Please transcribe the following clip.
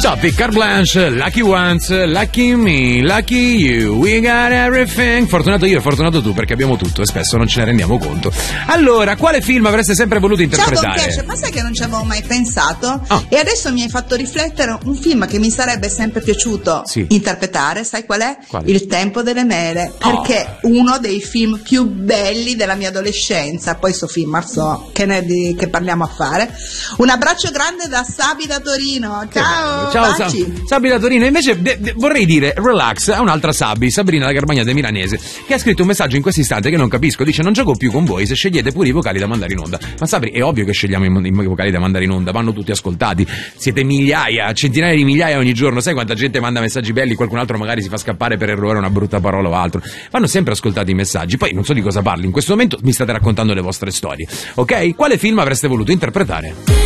Ciao, Picard Blanche, Lucky Ones, Lucky Me, Lucky You, we got everything. Fortunato io e fortunato tu, perché abbiamo tutto e spesso non ce ne rendiamo conto. Allora, quale film avreste sempre voluto interpretare? Ciao Don Cash, ma sai che non ci avevo mai pensato? E adesso mi hai fatto riflettere un film che mi sarebbe sempre piaciuto interpretare, sai qual è? Quale? Il Tempo delle Mele, perché è uno dei film più belli della mia adolescenza. Poi Sofì Marceau, che parliamo a fare. Un abbraccio grande da Sabi da Torino. Ciao. Ciao baci. Sabi da Torino. Invece vorrei dire relax a un'altra Sabi, Sabrina da Garbagnate Milanese, che ha scritto un messaggio in questo istante che non capisco. Dice: non gioco più con voi se scegliete pure i vocali da mandare in onda. Ma Sabri, è ovvio che scegliamo i vocali da mandare in onda, vanno tutti ascoltati, siete migliaia, centinaia di migliaia ogni giorno. Sai quanta gente manda messaggi belli, qualcun altro magari si fa scappare per errore una brutta parola o altro. Vanno sempre ascoltati i messaggi. Poi non so di cosa parli, in questo momento mi state raccontando le vostre storie, ok? Quale film avreste voluto interpretare?